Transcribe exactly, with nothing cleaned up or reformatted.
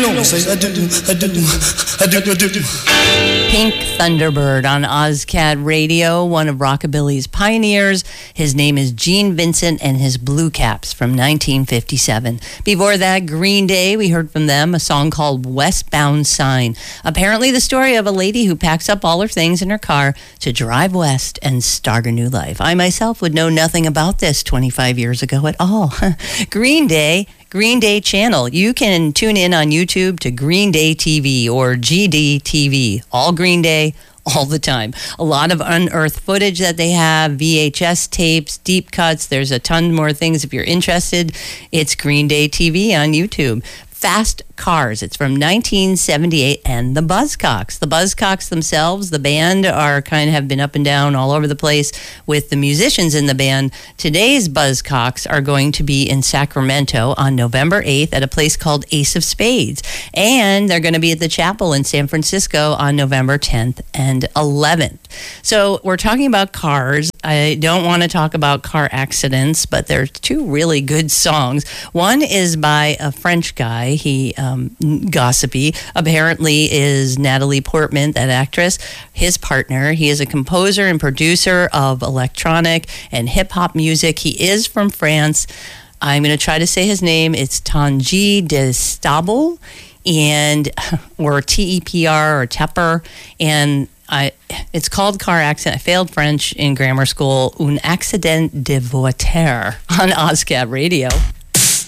don't say I do, I do, I do, I do. Pink Thunderbird on OzCat Radio, one of Rockabilly's pioneers. His name is Gene Vincent and his Blue Caps from nineteen fifty-seven. Before that, Green Day, we heard from them, a song called Westbound Sign. Apparently the story of a lady who packs up all her things in her car to drive west and start a new life. I myself would know nothing about this twenty-five years ago at all. Green Day, Green Day Channel. You can tune in on YouTube to Green Day T V or G D T V. All Green Day, all the time. A lot of unearthed footage that they have, V H S tapes, deep cuts. There's a ton more things if you're interested. It's Green Day T V on YouTube. Fast Cars. It's from nineteen seventy-eight, and the Buzzcocks. The Buzzcocks themselves, the band, are kind of have been up and down all over the place with the musicians in the band. Today's Buzzcocks are going to be in Sacramento on November eighth at a place called Ace of Spades, and they're going to be at the Chapel in San Francisco on November tenth and eleventh. So we're talking about cars. I don't want to talk about car accidents, but there's two really good songs. One is by a French guy. He, um, gossipy, apparently is Natalie Portman, that actress, his partner. He is a composer and producer of electronic and hip-hop music. He is from France. I'm going to try to say his name. It's Tanguy Destable, and or T E P R or Tepper, and I, it's called Car Accident. I failed French in grammar school. Un accident de voiture on OzCat Radio.